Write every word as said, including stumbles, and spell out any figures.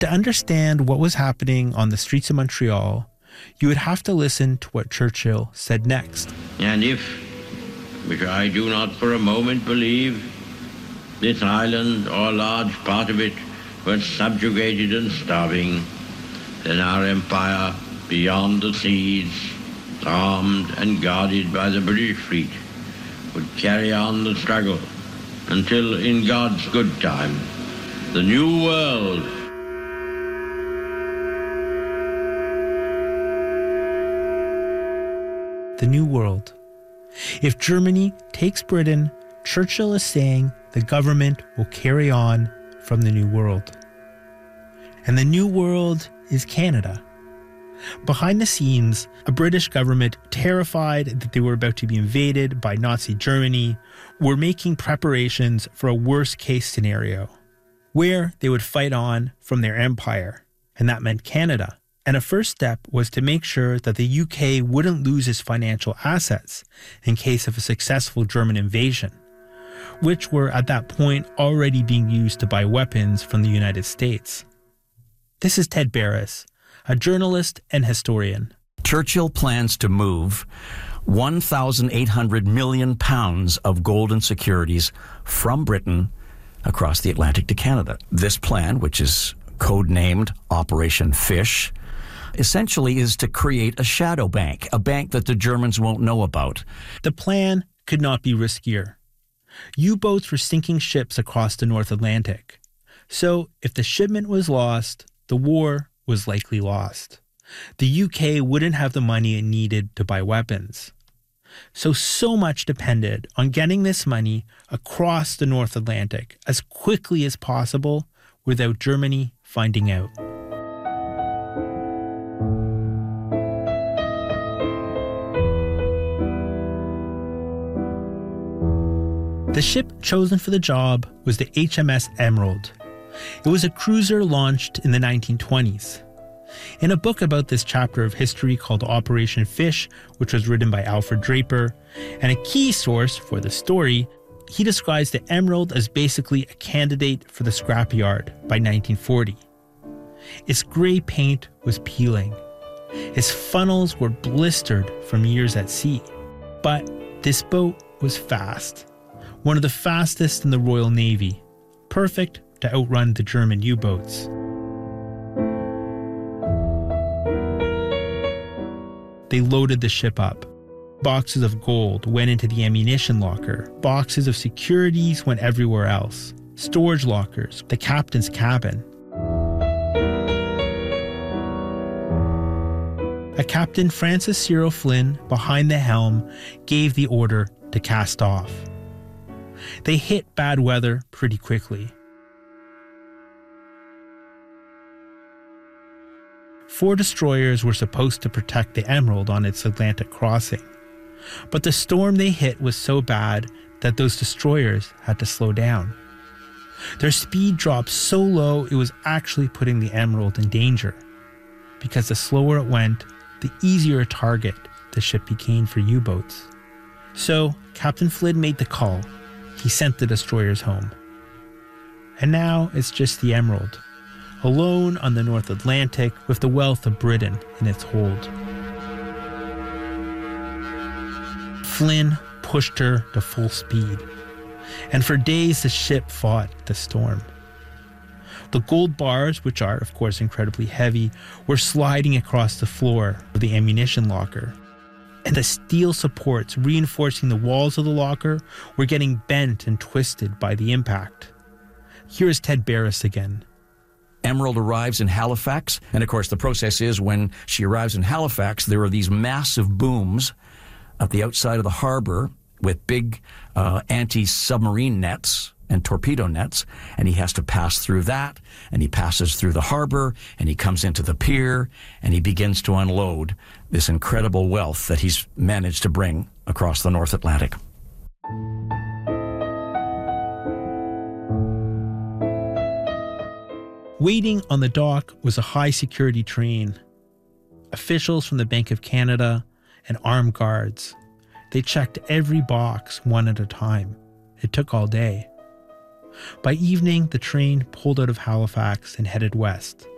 To understand what was happening on the streets of Montreal, you would have to listen to what Churchill said next. And if, which I do not for a moment believe, this island or a large part of it was subjugated and starving, then our empire beyond the seas, armed and guarded by the British fleet, would carry on the struggle until, in God's good time, the New World The New World. If Germany takes Britain, Churchill is saying the government will carry on from the New World. And the New World is Canada. Behind the scenes, a British government terrified that they were about to be invaded by Nazi Germany were making preparations for a worst-case scenario, where they would fight on from their empire, and that meant Canada. And a first step was to make sure that the U K wouldn't lose its financial assets in case of a successful German invasion, which were at that point already being used to buy weapons from the United States. This is Ted Barris, a journalist and historian. Churchill plans to move one thousand eight hundred million pounds of gold and securities from Britain across the Atlantic to Canada. This plan, which is codenamed Operation Fish, essentially is to create a shadow bank, a bank that the Germans won't know about. The plan could not be riskier. U-boats were sinking ships across the North Atlantic. So if the shipment was lost, the war was likely lost. The U K wouldn't have the money it needed to buy weapons. So, so much depended on getting this money across the North Atlantic as quickly as possible without Germany finding out. The ship chosen for the job was the H M S Emerald. It was a cruiser launched in the nineteen twenties. In a book about this chapter of history called Operation Fish, which was written by Alfred Draper, and a key source for the story, he describes the Emerald as basically a candidate for the scrapyard by nineteen forty. Its gray paint was peeling. Its funnels were blistered from years at sea. But this boat was fast. One of the fastest in the Royal Navy, perfect to outrun the German U-boats. They loaded the ship up. Boxes of gold went into the ammunition locker. Boxes of securities went everywhere else. Storage lockers, the captain's cabin. A Captain Francis Cyril Flynn, behind the helm, gave the order to cast off. They hit bad weather pretty quickly. Four destroyers were supposed to protect the Emerald on its Atlantic crossing. But the storm they hit was so bad that those destroyers had to slow down. Their speed dropped so low it was actually putting the Emerald in danger, because the slower it went, the easier a target the ship became for U-boats. So Captain Flynn made the call. He sent the destroyers home. And now it's just the Emerald, alone on the North Atlantic with the wealth of Britain in its hold. Flynn pushed her to full speed, and for days the ship fought the storm. The gold bars, which are of course incredibly heavy, were sliding across the floor of the ammunition locker, and the steel supports reinforcing the walls of the locker were getting bent and twisted by the impact. Here is Ted Barris again. Emerald arrives in Halifax, and of course the process is when she arrives in Halifax, there are these massive booms at the outside of the harbor with big uh, anti-submarine nets and torpedo nets, and he has to pass through that, and he passes through the harbor, and he comes into the pier, and he begins to unload this incredible wealth that he's managed to bring across the North Atlantic. Waiting on the dock was a high-security train. Officials from the Bank of Canada and armed guards. They checked every box one at a time. It took all day. By evening, the train pulled out of Halifax and headed west,